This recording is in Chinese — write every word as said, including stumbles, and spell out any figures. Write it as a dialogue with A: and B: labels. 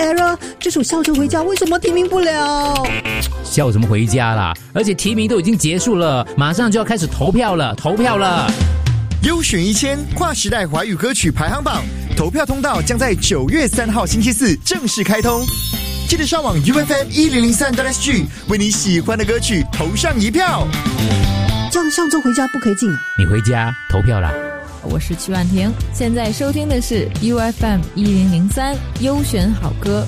A: error， 这首《笑着回家》为什么提名不了？
B: 笑什么回家啦？而且提名都已经结束了，马上就要开始投票了，投票了。
C: 优选一千跨时代华语歌曲排行榜投票通道将在九月三号星期四正式开通，记得上网 U F M 一零零三 S G 为你喜欢的歌曲投上一票。
A: 这样上周回家不可以进啊？
B: 你回家投票啦。
D: 我是曲婉婷，现在收听的是 U F M 一零零三优选好歌。